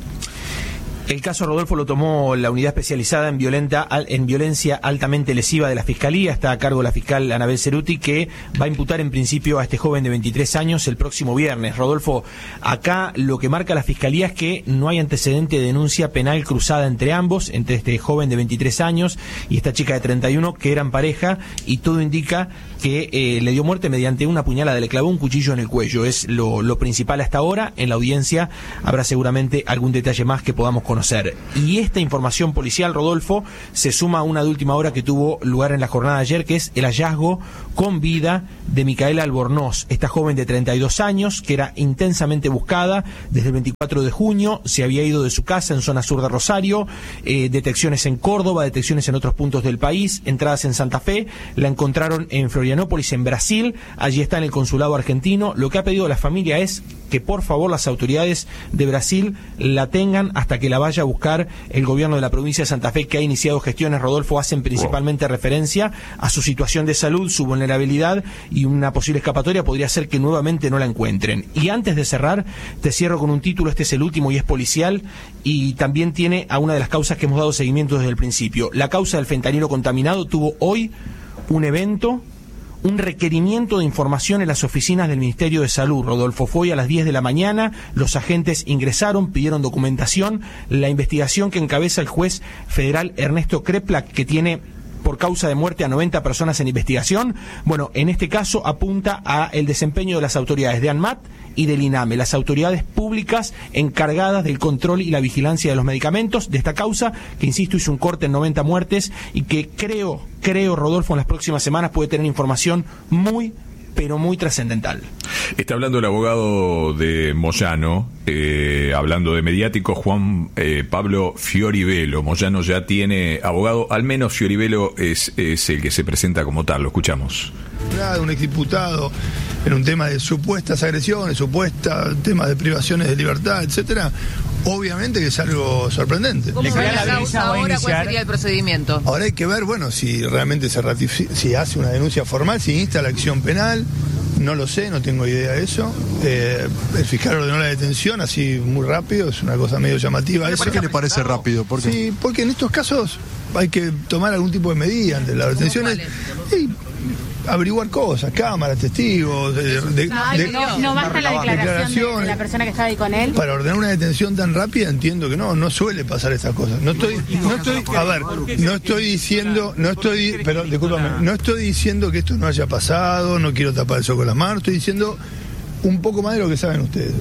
El caso, Rodolfo, lo tomó la unidad especializada en, violenta, en violencia altamente lesiva de la Fiscalía. Está a cargo la fiscal Anabel Ceruti, que va a imputar en principio a este joven de veintitrés años el próximo viernes. Rodolfo, acá lo que marca la Fiscalía es que no hay antecedente de denuncia penal cruzada entre ambos, entre este joven de veintitrés años y esta chica de treinta y uno, que eran pareja, y todo indica que eh, le dio muerte mediante una puñalada, le clavó un cuchillo en el cuello. Es lo, lo principal hasta ahora. En la audiencia habrá seguramente algún detalle más que podamos conocer. Y esta información policial, Rodolfo, se suma a una de última hora que tuvo lugar en la jornada de ayer, que es el hallazgo con vida de Micaela Albornoz, esta joven de treinta y dos años que era intensamente buscada desde el veinticuatro de junio, se había ido de su casa en zona sur de Rosario, eh, detecciones en Córdoba, detecciones en otros puntos del país, entradas en Santa Fe, la encontraron en Florianópolis, en Brasil, allí está en el consulado argentino. Lo que ha pedido la familia es que por favor las autoridades de Brasil la tengan hasta que la vaya a buscar el gobierno de la provincia de Santa Fe, que ha iniciado gestiones. Rodolfo, hacen principalmente referencia a su situación de salud, su vulnerabilidad, y una posible escapatoria podría ser que nuevamente no la encuentren. Y antes de cerrar, te cierro con un título, este es el último y es policial, y también tiene a una de las causas que hemos dado seguimiento desde el principio. La causa del fentanilo contaminado tuvo hoy un evento, un requerimiento de información en las oficinas del Ministerio de Salud. Rodolfo, fue hoy a las diez de la mañana, los agentes ingresaron, pidieron documentación, la investigación que encabeza el juez federal Ernesto Kreplak, que tiene por causa de muerte a noventa personas en investigación. Bueno, en este caso apunta a el desempeño de las autoridades de ANMAT y del INAME, las autoridades públicas encargadas del control y la vigilancia de los medicamentos de esta causa, que insisto hizo un corte en noventa muertes y que creo, creo Rodolfo, en las próximas semanas puede tener información muy pero muy trascendental. Está hablando el abogado de Moyano, eh, hablando de mediático, Juan eh, Pablo Fioribelo. Moyano ya tiene abogado, al menos Fioribelo es, es el que se presenta como tal. Lo escuchamos. Un exdiputado en un tema de supuestas agresiones, supuestas temas de privaciones de libertad, etcétera, obviamente que es algo sorprendente. ¿Cómo va la causa ahora? ¿Cuál sería el procedimiento? Ahora hay que ver, bueno, si realmente se ratifica, si hace una denuncia formal, si insta la acción penal. No lo sé, no tengo idea de eso. Eh, el fiscal ordenó la detención así muy rápido, es una cosa medio llamativa. ¿Por qué le parece rápido? ¿Por qué? Sí, porque en estos casos hay que tomar algún tipo de medida ante las detenciones. Y averiguar cosas, cámaras, testigos. De, de, no, de, no, no basta la declaración de, de la persona que estaba ahí con él. Para ordenar una detención tan rápida, entiendo que no, no suele pasar estas cosas. No estoy, no estoy, a ver, no estoy diciendo, no estoy, pero discúlpame, no estoy diciendo que esto no haya pasado, no quiero tapar el sol con las manos, estoy diciendo un poco más de lo que saben ustedes.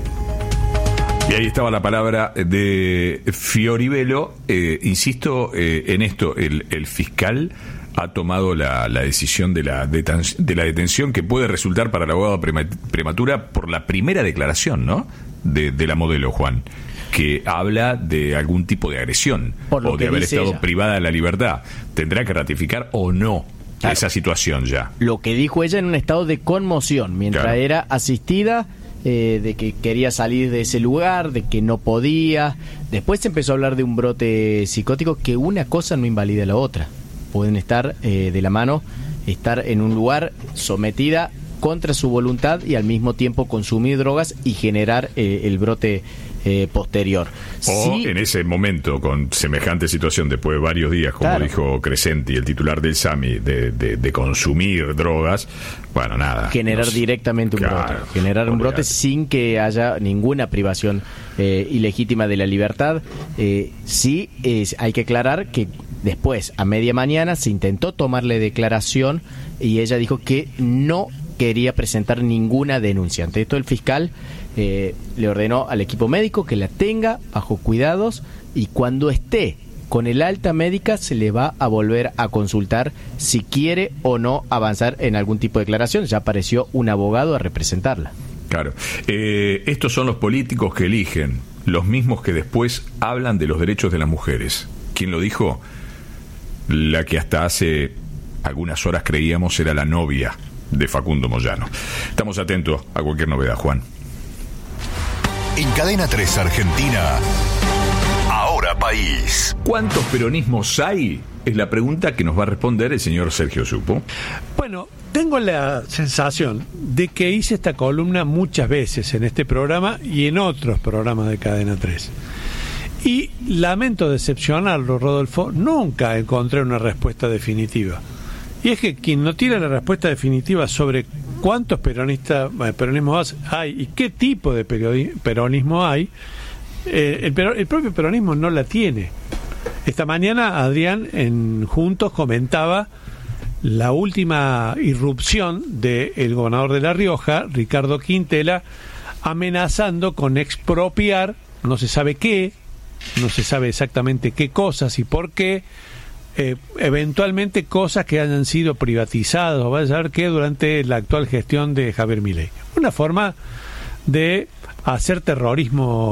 Y ahí estaba la palabra de Fioribelo. Eh, insisto eh, en esto, el, el fiscal ha tomado la, la decisión de la, deten- de la detención, que puede resultar para el abogado prematura por la primera declaración, ¿no?, de, de la modelo, Juan, que habla de algún tipo de agresión o de haber estado ella. privada de la libertad. ¿Tendrá que ratificar o no claro. esa situación ya? Lo que dijo ella en un estado de conmoción, mientras claro. era asistida, eh, de que quería salir de ese lugar, de que no podía. Después se empezó a hablar de un brote psicótico, que una cosa no invalida a la otra. Pueden estar eh, de la mano, estar en un lugar sometida contra su voluntad y al mismo tiempo consumir drogas y generar eh, el brote eh, posterior. O Sí, en ese momento, con semejante situación, después de varios días, como Claro. dijo Crescenti, el titular del SAMI, de, de, de consumir drogas, bueno, nada. generar no sé. directamente un Claro, brote, generar un brote olvidate. sin que haya ninguna privación eh, ilegítima de la libertad. Eh, sí, es, hay que aclarar que después, a media mañana, se intentó tomarle declaración y ella dijo que no quería presentar ninguna denuncia. Ante esto, el fiscal eh, le ordenó al equipo médico que la tenga bajo cuidados y cuando esté con el alta médica se le va a volver a consultar si quiere o no avanzar en algún tipo de declaración. Ya apareció un abogado a representarla. Claro. Eh, estos son los políticos que eligen, los mismos que después hablan de los derechos de las mujeres. ¿Quién lo dijo? La que hasta hace algunas horas creíamos era la novia de Facundo Moyano. Estamos atentos a cualquier novedad, Juan. En Cadena tres Argentina, Ahora País. ¿Cuántos peronismos hay? Es la pregunta que nos va a responder el señor Sergio Supo. Bueno, tengo la sensación de que hice esta columna muchas veces en este programa y en otros programas de Cadena tres. Y lamento decepcionarlo, Rodolfo, nunca encontré una respuesta definitiva. Y es que quien no tiene la respuesta definitiva sobre cuántos peronistas, eh, peronismos hay y qué tipo de periodi- peronismo hay, eh, el, pero- el propio peronismo no la tiene. Esta mañana Adrián en Juntos comentaba la última irrupción del gobernador de La Rioja, Ricardo Quintela, amenazando con expropiar, no se sabe qué, no se sabe exactamente qué cosas y por qué, eh, eventualmente cosas que hayan sido privatizadas o vaya a saber qué durante la actual gestión de Javier Milei. Una forma de hacer terrorismo